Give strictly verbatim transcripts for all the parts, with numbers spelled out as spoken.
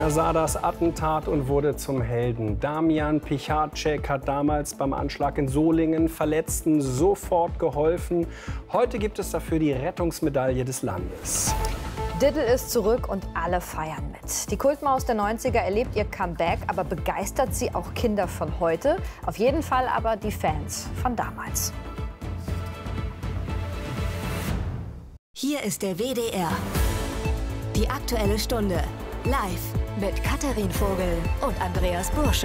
Er sah das Attentat und wurde zum Helden. Damian Pichacek hat damals beim Anschlag in Solingen Verletzten sofort geholfen. Heute gibt es dafür die Rettungsmedaille des Landes. Diddle ist zurück und alle feiern mit. Die Kultmaus der neunziger erlebt ihr Comeback, aber begeistert sie auch Kinder von heute? Auf jeden Fall aber die Fans von damals. Hier ist der W D R. Die Aktuelle Stunde. Live mit Katharin Vogel und Andreas Bursche.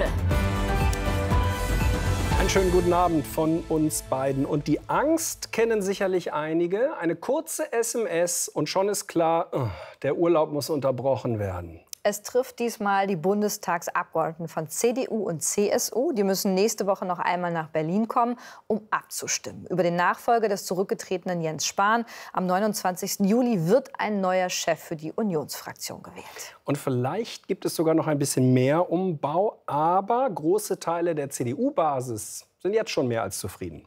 Einen schönen guten Abend von uns beiden. Und die Angst kennen sicherlich einige. Eine kurze S M S und schon ist klar, der Urlaub muss unterbrochen werden. Es trifft diesmal die Bundestagsabgeordneten von C D U und C S U. Die müssen nächste Woche noch einmal nach Berlin kommen, um abzustimmen über den Nachfolger des zurückgetretenen Jens Spahn. Am neunundzwanzigsten Juli wird ein neuer Chef für die Unionsfraktion gewählt. Und vielleicht gibt es sogar noch ein bisschen mehr Umbau. Aber große Teile der C D U-Basis sind jetzt schon mehr als zufrieden.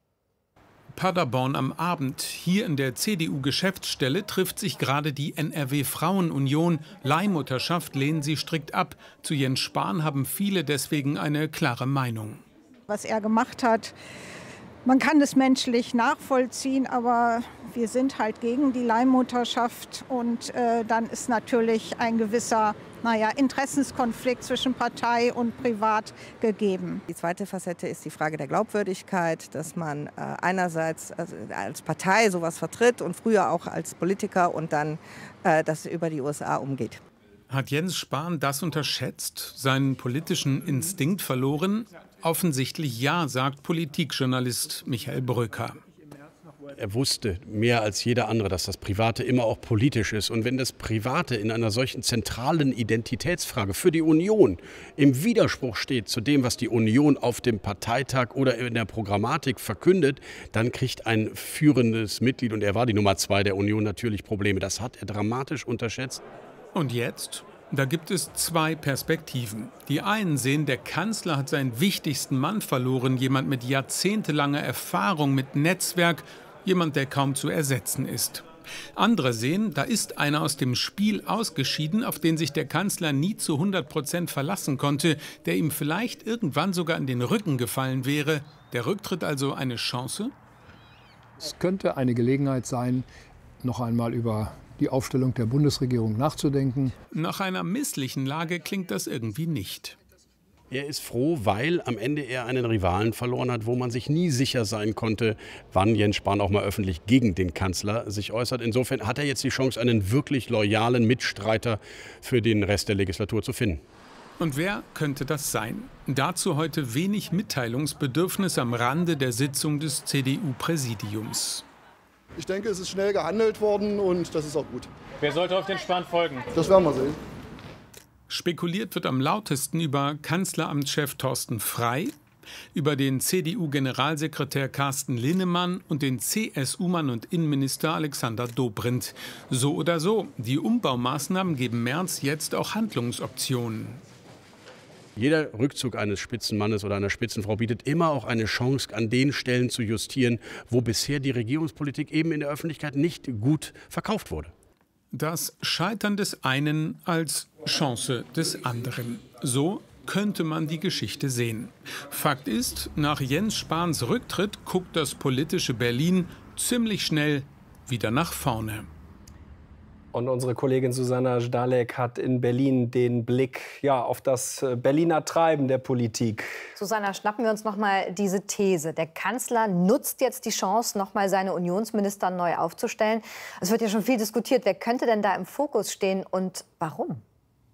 Paderborn am Abend. Hier in der C D U-Geschäftsstelle trifft sich gerade die N R W-Frauenunion. Leihmutterschaft lehnen sie strikt ab. Zu Jens Spahn haben viele deswegen eine klare Meinung. Was er gemacht hat, man kann es menschlich nachvollziehen, aber wir sind halt gegen die Leihmutterschaft. Und äh, dann ist natürlich ein gewisser naja, Interessenskonflikt zwischen Partei und Privat gegeben. Die zweite Facette ist die Frage der Glaubwürdigkeit, dass man äh, einerseits also als Partei sowas vertritt und früher auch als Politiker und dann äh, das über die U S A umgeht. Hat Jens Spahn das unterschätzt, seinen politischen Instinkt verloren? Offensichtlich ja, sagt Politikjournalist Michael Brücker. Er wusste mehr als jeder andere, dass das Private immer auch politisch ist. Und wenn das Private in einer solchen zentralen Identitätsfrage für die Union im Widerspruch steht zu dem, was die Union auf dem Parteitag oder in der Programmatik verkündet, dann kriegt ein führendes Mitglied, und er war die Nummer zwei der Union, natürlich Probleme. Das hat er dramatisch unterschätzt. Und jetzt? Da gibt es zwei Perspektiven. Die einen sehen, der Kanzler hat seinen wichtigsten Mann verloren, jemand mit jahrzehntelanger Erfahrung, mit Netzwerk, jemand, der kaum zu ersetzen ist. Andere sehen, da ist einer aus dem Spiel ausgeschieden, auf den sich der Kanzler nie zu hundert Prozent verlassen konnte, der ihm vielleicht irgendwann sogar in den Rücken gefallen wäre. Der Rücktritt also eine Chance? Es könnte eine Gelegenheit sein, noch einmal über die Aufstellung der Bundesregierung nachzudenken. Nach einer misslichen Lage klingt das irgendwie nicht. Er ist froh, weil am Ende er einen Rivalen verloren hat, wo man sich nie sicher sein konnte, wann Jens Spahn auch mal öffentlich gegen den Kanzler sich äußert. Insofern hat er jetzt die Chance, einen wirklich loyalen Mitstreiter für den Rest der Legislatur zu finden. Und wer könnte das sein? Dazu heute wenig Mitteilungsbedürfnis am Rande der Sitzung des C D U-Präsidiums. Ich denke, es ist schnell gehandelt worden und das ist auch gut. Wer sollte auf den Spahn folgen? Das werden wir sehen. Spekuliert wird am lautesten über Kanzleramtschef Thorsten Frey, über den C D U-Generalsekretär Carsten Linnemann und den C S U-Mann und Innenminister Alexander Dobrindt. So oder so, die Umbaumaßnahmen geben Merz jetzt auch Handlungsoptionen. Jeder Rückzug eines Spitzenmannes oder einer Spitzenfrau bietet immer auch eine Chance, an den Stellen zu justieren, wo bisher die Regierungspolitik eben in der Öffentlichkeit nicht gut verkauft wurde. Das Scheitern des einen als Chance des anderen. So könnte man die Geschichte sehen. Fakt ist, nach Jens Spahns Rücktritt guckt das politische Berlin ziemlich schnell wieder nach vorne. Und unsere Kollegin Susanna Zdalek hat in Berlin den Blick ja, auf das Berliner Treiben der Politik. Susanna, schnappen wir uns noch mal diese These. Der Kanzler nutzt jetzt die Chance, noch mal seine Unionsminister neu aufzustellen. Es wird ja schon viel diskutiert. Wer könnte denn da im Fokus stehen und warum?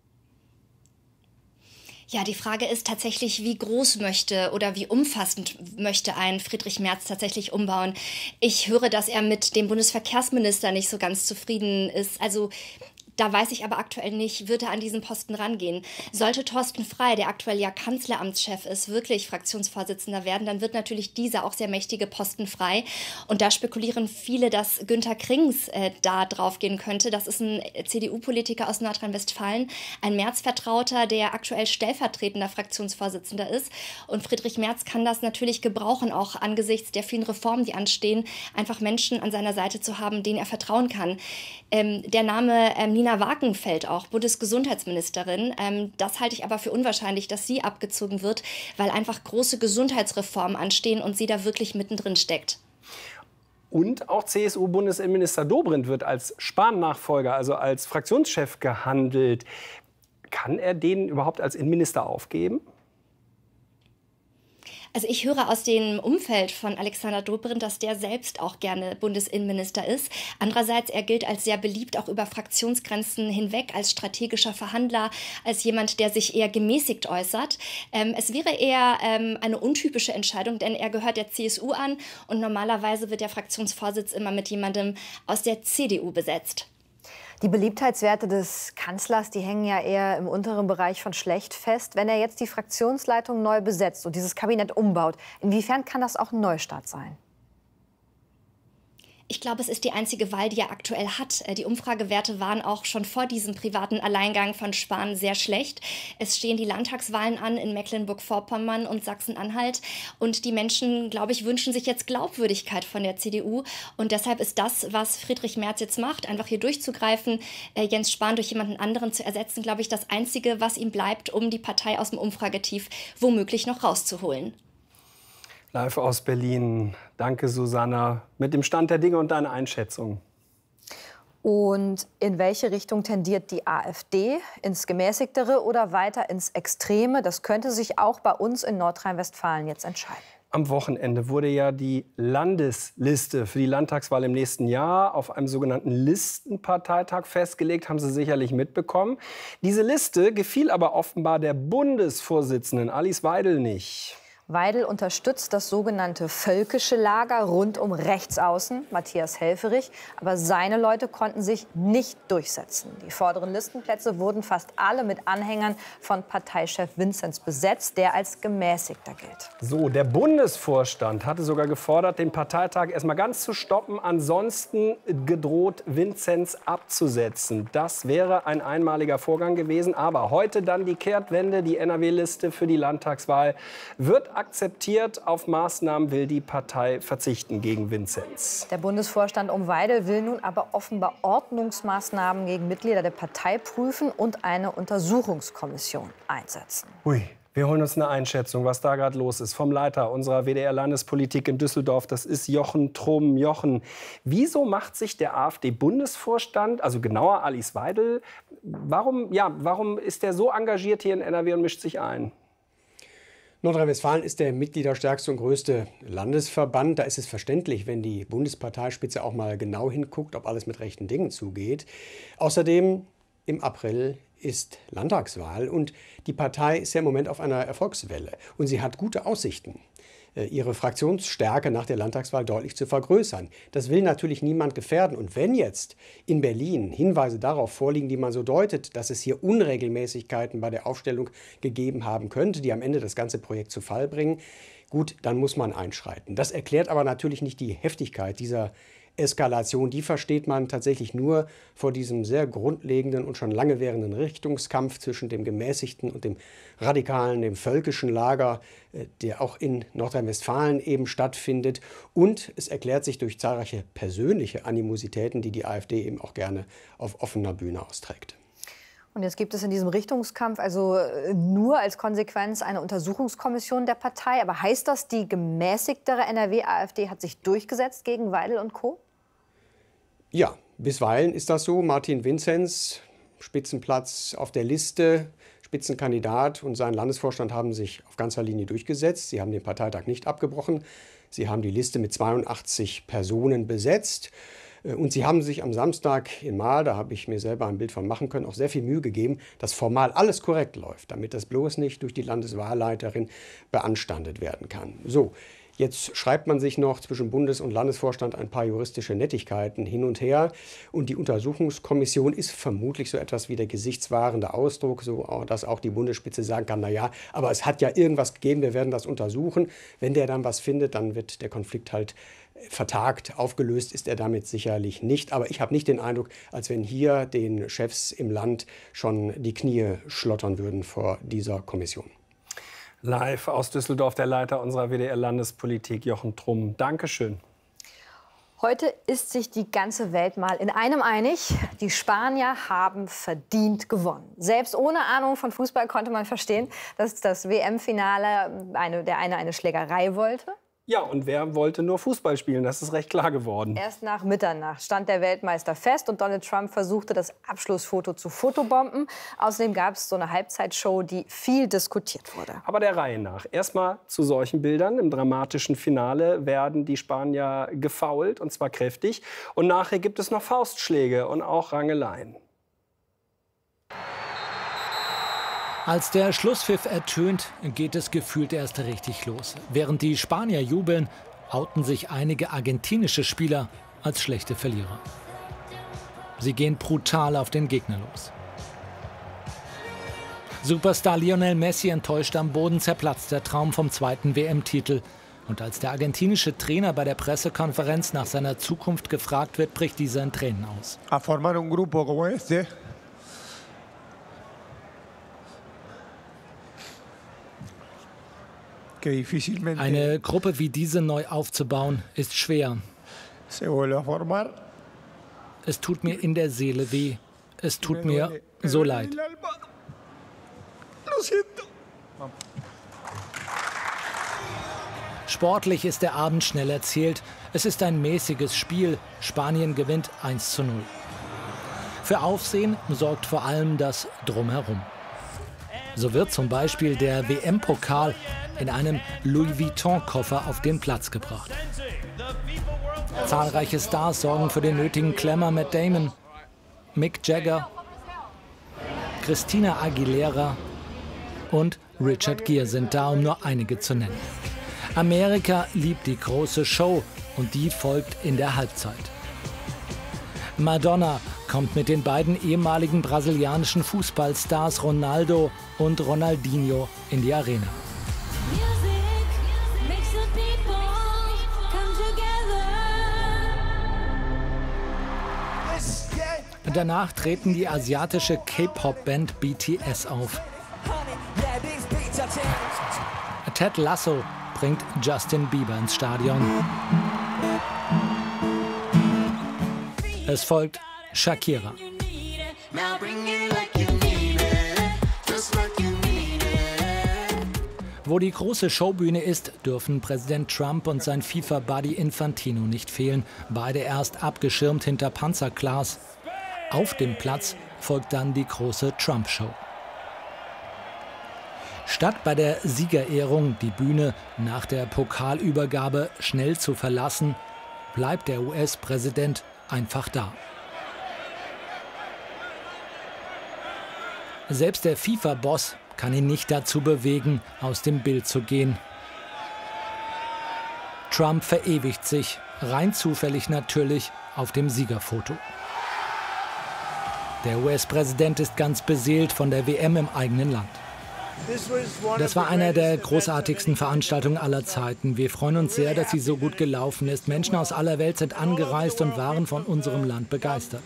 Ja, die Frage ist tatsächlich, wie groß möchte oder wie umfassend möchte ein Friedrich Merz tatsächlich umbauen. Ich höre, dass er mit dem Bundesverkehrsminister nicht so ganz zufrieden ist. Also da weiß ich aber aktuell nicht, wird er an diesen Posten rangehen. Sollte Thorsten Frey, der aktuell ja Kanzleramtschef ist, wirklich Fraktionsvorsitzender werden, dann wird natürlich dieser auch sehr mächtige Posten frei. Und da spekulieren viele, dass Günter Krings äh, da drauf gehen könnte. Das ist ein C D U-Politiker aus Nordrhein-Westfalen, ein Merz-Vertrauter, der aktuell stellvertretender Fraktionsvorsitzender ist. Und Friedrich Merz kann das natürlich gebrauchen, auch angesichts der vielen Reformen, die anstehen, einfach Menschen an seiner Seite zu haben, denen er vertrauen kann. Ähm, der Name ähm, Nina Sina Wagenfeld auch, Bundesgesundheitsministerin. Ähm, das halte ich aber für unwahrscheinlich, dass sie abgezogen wird, weil einfach große Gesundheitsreformen anstehen und sie da wirklich mittendrin steckt. Und auch C S U-Bundesinnenminister Dobrindt wird als Spahn-Nachfolger, also als Fraktionschef gehandelt. Kann er den überhaupt als Innenminister aufgeben? Also ich höre aus dem Umfeld von Alexander Dobrindt, dass der selbst auch gerne Bundesinnenminister ist. Andererseits, er gilt als sehr beliebt, auch über Fraktionsgrenzen hinweg, als strategischer Verhandler, als jemand, der sich eher gemäßigt äußert. Ähm, es wäre eher ähm, eine untypische Entscheidung, denn er gehört der C S U an und normalerweise wird der Fraktionsvorsitz immer mit jemandem aus der C D U besetzt. Die Beliebtheitswerte des Kanzlers, die hängen ja eher im unteren Bereich von schlecht fest. Wenn er jetzt die Fraktionsleitung neu besetzt und dieses Kabinett umbaut, inwiefern kann das auch ein Neustart sein? Ich glaube, es ist die einzige Wahl, die er aktuell hat. Die Umfragewerte waren auch schon vor diesem privaten Alleingang von Spahn sehr schlecht. Es stehen die Landtagswahlen an in Mecklenburg-Vorpommern und Sachsen-Anhalt. Und die Menschen, glaube ich, wünschen sich jetzt Glaubwürdigkeit von der C D U. Und deshalb ist das, was Friedrich Merz jetzt macht, einfach hier durchzugreifen, äh, Jens Spahn durch jemanden anderen zu ersetzen, glaube ich, das Einzige, was ihm bleibt, um die Partei aus dem Umfragetief womöglich noch rauszuholen. Live aus Berlin. Danke, Susanna. Mit dem Stand der Dinge und deiner Einschätzung. Und in welche Richtung tendiert die AfD? Ins Gemäßigtere oder weiter ins Extreme? Das könnte sich auch bei uns in Nordrhein-Westfalen jetzt entscheiden. Am Wochenende wurde ja die Landesliste für die Landtagswahl im nächsten Jahr auf einem sogenannten Listenparteitag festgelegt, haben Sie sicherlich mitbekommen. Diese Liste gefiel aber offenbar der Bundesvorsitzenden Alice Weidel nicht. Weidel unterstützt das sogenannte völkische Lager rund um Rechtsaußen, Matthias Helfferich. Aber seine Leute konnten sich nicht durchsetzen. Die vorderen Listenplätze wurden fast alle mit Anhängern von Parteichef Vinzenz besetzt, der als gemäßigter gilt. So, der Bundesvorstand hatte sogar gefordert, den Parteitag erst mal ganz zu stoppen. Ansonsten gedroht, Vinzenz abzusetzen. Das wäre ein einmaliger Vorgang gewesen. Aber heute dann die Kehrtwende. Die N R W-Liste für die Landtagswahl wird akzeptiert. Auf Maßnahmen will die Partei verzichten gegen Vinzenz. Der Bundesvorstand um Weidel will nun aber offenbar Ordnungsmaßnahmen gegen Mitglieder der Partei prüfen und eine Untersuchungskommission einsetzen. Ui. Wir holen uns eine Einschätzung, was da gerade los ist, vom Leiter unserer W D R-Landespolitik in Düsseldorf. Das ist Jochen Trumm. Jochen, wieso macht sich der AfD-Bundesvorstand, also genauer Alice Weidel, warum, ja, warum ist der so engagiert hier in N R W und mischt sich ein? Nordrhein-Westfalen ist der mitgliederstärkste und größte Landesverband. Da ist es verständlich, wenn die Bundesparteispitze auch mal genau hinguckt, ob alles mit rechten Dingen zugeht. Außerdem im April ist Landtagswahl und die Partei ist ja im Moment auf einer Erfolgswelle und sie hat gute Aussichten, ihre Fraktionsstärke nach der Landtagswahl deutlich zu vergrößern. Das will natürlich niemand gefährden. Und wenn jetzt in Berlin Hinweise darauf vorliegen, die man so deutet, dass es hier Unregelmäßigkeiten bei der Aufstellung gegeben haben könnte, die am Ende das ganze Projekt zu Fall bringen, gut, dann muss man einschreiten. Das erklärt aber natürlich nicht die Heftigkeit dieser Eskalation. Die versteht man tatsächlich nur vor diesem sehr grundlegenden und schon lange währenden Richtungskampf zwischen dem gemäßigten und dem radikalen, dem völkischen Lager, der auch in Nordrhein-Westfalen eben stattfindet. Und es erklärt sich durch zahlreiche persönliche Animositäten, die die AfD eben auch gerne auf offener Bühne austrägt. Und jetzt gibt es in diesem Richtungskampf also nur als Konsequenz eine Untersuchungskommission der Partei. Aber heißt das, die gemäßigtere N R W-AfD hat sich durchgesetzt gegen Weidel und Co.? Ja, bisweilen ist das so. Martin Vinzenz, Spitzenplatz auf der Liste, Spitzenkandidat und sein Landesvorstand haben sich auf ganzer Linie durchgesetzt. Sie haben den Parteitag nicht abgebrochen. Sie haben die Liste mit zweiundachtzig Personen besetzt. Und sie haben sich am Samstag in Marl, da habe ich mir selber ein Bild von machen können, auch sehr viel Mühe gegeben, dass formal alles korrekt läuft, damit das bloß nicht durch die Landeswahlleiterin beanstandet werden kann. So, jetzt schreibt man sich noch zwischen Bundes- und Landesvorstand ein paar juristische Nettigkeiten hin und her. Und die Untersuchungskommission ist vermutlich so etwas wie der gesichtswahrende Ausdruck, so dass auch die Bundesspitze sagen kann, na ja, aber es hat ja irgendwas gegeben, wir werden das untersuchen. Wenn der dann was findet, dann wird der Konflikt halt vertagt. Aufgelöst ist er damit sicherlich nicht. Aber ich habe nicht den Eindruck, als wenn hier den Chefs im Land schon die Knie schlottern würden vor dieser Kommission. Live aus Düsseldorf, der Leiter unserer W D R-Landespolitik, Jochen Trumm. Dankeschön. Heute ist sich die ganze Welt mal in einem einig. Die Spanier haben verdient gewonnen. Selbst ohne Ahnung von Fußball konnte man verstehen, dass das W M-Finale eine, der eine eine Schlägerei wollte. Ja, und wer wollte nur Fußball spielen? Das ist recht klar geworden. Erst nach Mitternacht stand der Weltmeister fest und Donald Trump versuchte, das Abschlussfoto zu fotobomben. Außerdem gab es so eine Halbzeitshow, die viel diskutiert wurde. Aber der Reihe nach. Erstmal zu solchen Bildern. Im dramatischen Finale werden die Spanier gefoult, und zwar kräftig. Und nachher gibt es noch Faustschläge und auch Rangeleien. Als der Schlusspfiff ertönt, geht es gefühlt erst richtig los. Während die Spanier jubeln, outen sich einige argentinische Spieler als schlechte Verlierer. Sie gehen brutal auf den Gegner los. Superstar Lionel Messi enttäuscht am Boden, zerplatzt der Traum vom zweiten W M-Titel. Und als der argentinische Trainer bei der Pressekonferenz nach seiner Zukunft gefragt wird, bricht dieser in Tränen aus. A formar un grupo como este. Eine Gruppe wie diese neu aufzubauen, ist schwer. Es tut mir in der Seele weh. Es tut mir so leid. Sportlich ist der Abend schnell erzählt. Es ist ein mäßiges Spiel. Spanien gewinnt eins zu null. Für Aufsehen sorgt vor allem das Drumherum. So wird zum Beispiel der W M-Pokal in einem Louis Vuitton-Koffer auf den Platz gebracht. Zahlreiche Stars sorgen für den nötigen Glamour. Matt Damon, Mick Jagger, Christina Aguilera und Richard Gere sind da, um nur einige zu nennen. Amerika liebt die große Show und die folgt in der Halbzeit. Madonna kommt mit den beiden ehemaligen brasilianischen Fußballstars Ronaldo und Ronaldinho in die Arena. Danach treten die asiatische K-Pop-Band B T S auf. Ted Lasso bringt Justin Bieber ins Stadion. Es folgt Shakira. Wo die große Showbühne ist, dürfen Präsident Trump und sein FIFA-Buddy Infantino nicht fehlen. Beide erst abgeschirmt hinter Panzerglas. Auf dem Platz folgt dann die große Trump-Show. Statt bei der Siegerehrung die Bühne nach der Pokalübergabe schnell zu verlassen, bleibt der U S-Präsident einfach da. Selbst der FIFA-Boss kann ihn nicht dazu bewegen, aus dem Bild zu gehen. Trump verewigt sich, rein zufällig natürlich, auf dem Siegerfoto. Der U S-Präsident ist ganz beseelt von der W M im eigenen Land. Das war einer der großartigsten Veranstaltungen aller Zeiten. Wir freuen uns sehr, dass sie so gut gelaufen ist. Menschen aus aller Welt sind angereist und waren von unserem Land begeistert.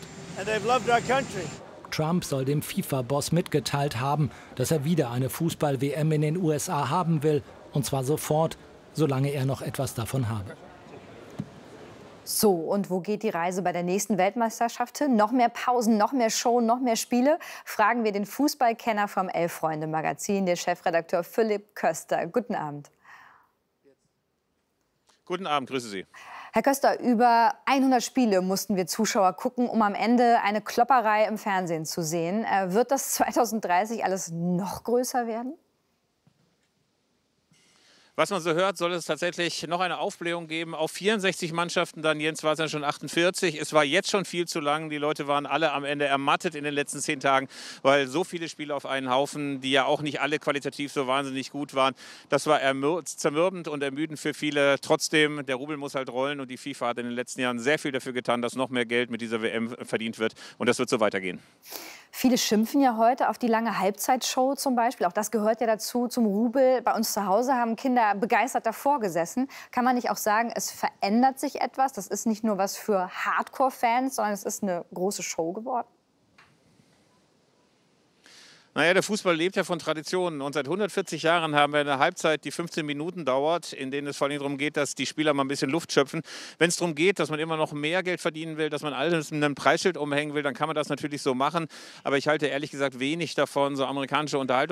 Trump soll dem FIFA-Boss mitgeteilt haben, dass er wieder eine Fußball-W M in den U S A haben will. Und zwar sofort, solange er noch etwas davon habe. So, und wo geht die Reise bei der nächsten Weltmeisterschaft hin? Noch mehr Pausen, noch mehr Show, noch mehr Spiele? Fragen wir den Fußballkenner vom Elf-Freunde-Magazin, den Chefredakteur Philipp Köster. Guten Abend. Guten Abend, grüße Sie. Herr Köster, über hundert Spiele mussten wir Zuschauer gucken, um am Ende eine Klopperei im Fernsehen zu sehen. Wird das zweitausenddreißig alles noch größer werden? Was man so hört, soll es tatsächlich noch eine Aufblähung geben auf vierundsechzig Mannschaften. Dann Jens war es ja schon achtundvierzig. Es war jetzt schon viel zu lang. Die Leute waren alle am Ende ermattet in den letzten zehn Tagen, weil so viele Spiele auf einen Haufen, die ja auch nicht alle qualitativ so wahnsinnig gut waren. Das war zermürbend und ermüdend für viele. Trotzdem, der Rubel muss halt rollen und die FIFA hat in den letzten Jahren sehr viel dafür getan, dass noch mehr Geld mit dieser W M verdient wird. Und das wird so weitergehen. Viele schimpfen ja heute auf die lange Halbzeitshow zum Beispiel. Auch das gehört ja dazu, zum Rubel. Bei uns zu Hause haben Kinder begeistert davor gesessen. Kann man nicht auch sagen, es verändert sich etwas? Das ist nicht nur was für Hardcore-Fans, sondern es ist eine große Show geworden? Naja, der Fußball lebt ja von Traditionen und seit hundertvierzig Jahren haben wir eine Halbzeit, die fünfzehn Minuten dauert, in denen es vor allem darum geht, dass die Spieler mal ein bisschen Luft schöpfen. Wenn es darum geht, dass man immer noch mehr Geld verdienen will, dass man alles mit einem Preisschild umhängen will, dann kann man das natürlich so machen. Aber ich halte ehrlich gesagt wenig davon, so amerikanische Unterhaltung